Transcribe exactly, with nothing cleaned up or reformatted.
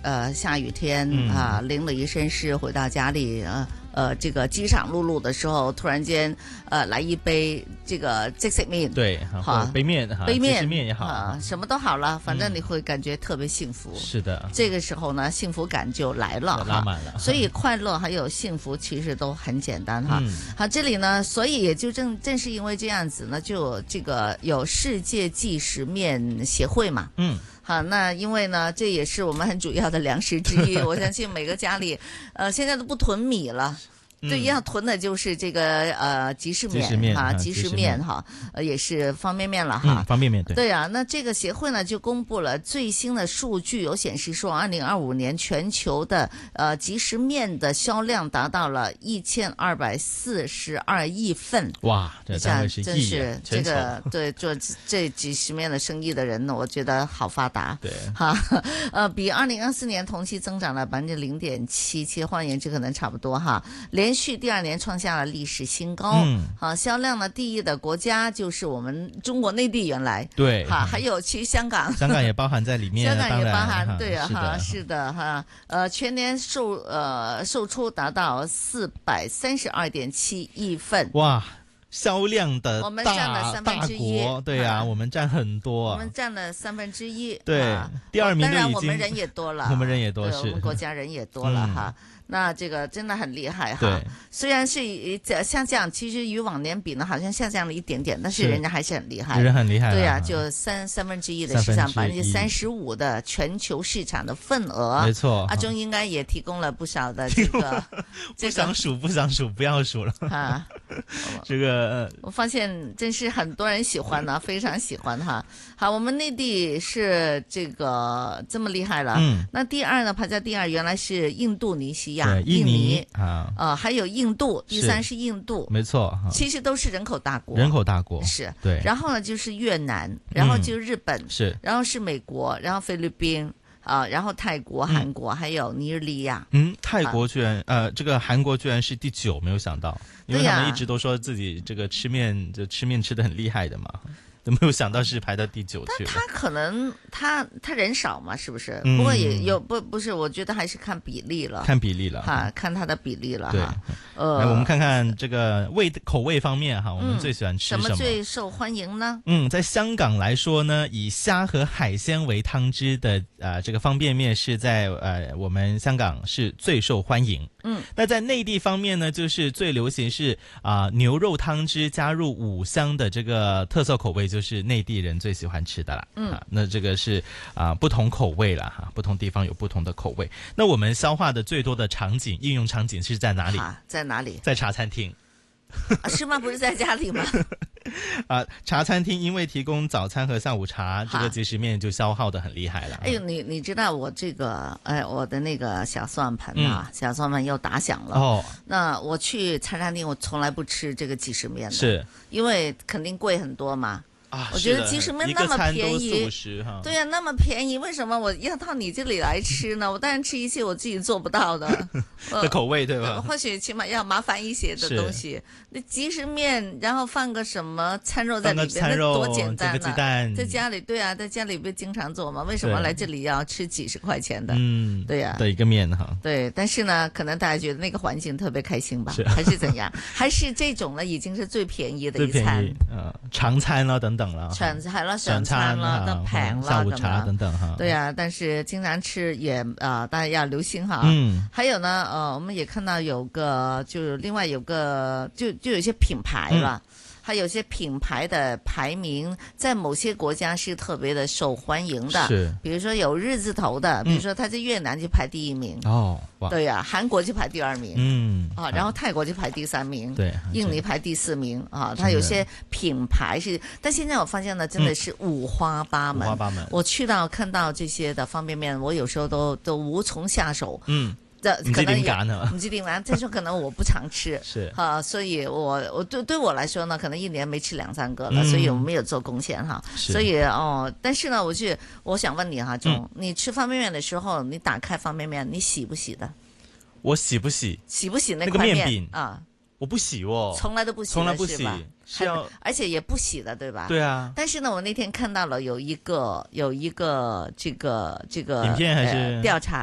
呃下雨天、 嗯、 啊，淋了一身湿回到家里啊。呃，这个饥肠辘辘的时候，突然间，呃，来一杯这个即食面， 对，好，杯面哈， 杯面面也好啊，什么都好了，反正你会感觉特别幸福。 嗯、是的， 这个时候呢，幸福感就来了， 拉满了。 所以快乐还有幸福其实都很简单哈。 嗯、 好，这里呢，所以也就正正是因为这样子呢，就这个有世界即食面协会嘛。 嗯。 好，那因为呢，这也是我们很主要的粮食之一。我相信每个家里，呃，现在都不囤米了。对，要囤的就是这个呃即食面哈，即食面哈，呃也是方便面了哈， 嗯、方便面对。 对啊，那这个协会呢就公布了最新的数据，有显示说，二零二五年全球的呃即食面的销量达到了一千二百四十二亿份。 哇，这单位是亿、啊， 真是这个对做这即食面的生意的人呢，我觉得好发达。 对， 哈，呃，比二零二四年同期增长了百分之零点七七，换言之可能差不多哈，连续第二年创下了历史新高。 嗯， 好，销量呢第一的国家就是我们中国内地，原来对， 哈，还有其实香港， 香港也包含在里面， 香港也包含，对啊， 哈， 是的哈，呃，全年售呃售出达到四百三十二点七亿份， 哇。销量的我们占了三分之一， 对呀、啊啊，我们占很多、啊， 我们占了三分之一。 对， 啊、 第二名就已经， 当然我们人也多了， 我们人也多，是我们国家人也多了、嗯、哈。那这个真的很厉害哈，虽然是下降，其實與往年比呢，好像下降了一點點，但是人家還是很厲害， 人很厲害， 對啊，就三三分之一的市場，百分之三十五的全球市場的份額， 沒錯， 阿中應該也提供了不少的這個， 不想數不想數，不要數了啊， 這個我發現真是很多人喜歡呢，非常喜歡哈。好，我們內地是這個這麼厲害了，嗯，那第二呢，排在第二，原來是印度尼西亞。 印尼啊， 呃，還有印度，第三是印度， 沒錯， 其實都是人口大國， 人口大國是， 對。 然後呢，就是越南，然後就日本， 嗯、是， 然後是美國，然後菲律賓啊、呃，然後泰國、韓國，嗯、還有尼日利亞。 嗯，泰國居然，啊、呃，這個韓國居然是第九，沒有想到，因為他們一直都說自己這個吃麵就吃麵吃得很厲害的嘛。都沒有想到是排到第九去了。 但他可能他他人少嘛，是不是？嗯、不過也有不不是，我覺得還是看比例了。 看比例了哈，看他的比例了對哈。呃， 來我們看看這個味口味方面哈，我們最喜歡吃什麼？ 嗯、什麼最受歡迎呢？ 嗯，在香港來說呢，以蝦和海鮮為湯汁的啊、呃，這個方便麵是在呃我們香港是最受歡迎。 嗯， 那在內地方面呢，就是最流行是啊、呃、牛肉湯汁加入五香的這個特色口味，就是內地人最喜歡吃的啦。 嗯， 啊、那這個是啊、呃、不同口味啦哈，不同地方有不同的口味。那我們消化的最多的場景應用場景是在哪裡？ 啊、在哪裡？ 在茶餐廳。 啊、是嗎？不是在家裡嗎？ 啊，茶餐廳因為提供早餐和下午茶，這個即食麵就消耗得很厲害了。 哎呦，你你知道我這個，哎，我的那個小算盤啊，嗯、小算盤又打響了。哦，那我去茶餐廳，我從來不吃這個即食麵的， 是因為肯定貴很多嘛。 啊， 我覺得即食麵那麼便宜，對呀、啊，那麼便宜，為什麼我要到你這裡來吃呢？我當然吃一些我自己做不到的的口味，對吧？ 或許起碼要麻煩一些的東西。那即食麵，然後放個什麼餐肉在裡邊，那多簡單啊！在家裡，對啊，在家裡不經常做嘛？為什麼來這裡要吃幾十塊錢的？嗯，對呀、啊， 的一個麵哈。 對，但是呢，可能大家覺得那個環境特別開心吧？是還是怎樣？還是這種呢，已經是最便宜的一餐， 呃，長餐啦等等。 全係啦，上餐啦，都平啦， 下午茶等等哈。 對啊，但是經常吃也啊、呃，大家要留心哈。 嗯。 還有呢，呃，我們也看到有個，就另外有個，就就有些品牌啦。嗯，還有些品牌的排名，在某些國家是特別的受歡迎的。 是。比如說有日字頭的，比如說他在越南就排第一名。哦。對呀、啊，韓國就排第二名。嗯。啊，然後泰國就排第三名。對。印尼排第四名。啊，它有些品牌是，但現在我發現呢，真的是五花八門。五花八門。我去到看到這些的方便麵，我有時候都都無從下手。嗯。 唔知點揀啊？ 唔知點揀，再說可能我不常吃， 是啊，所以我我對對我來說呢，可能一年沒吃兩三個了，嗯、所以我沒有做貢獻哈。所以哦，但是呢，我去，我想問你哈，鍾、嗯，你吃方便麵的時候，你打開方便麵，你洗不洗的？ 我洗不洗？ 洗不洗那塊那個麵餅啊？ 我不洗哦， 從來都不洗， 從來不洗， 是吧？是要，而且也不洗的，對吧？ 對啊。 但是呢，我那天看到了有一個有一個這個這個影片還是、 呃、調查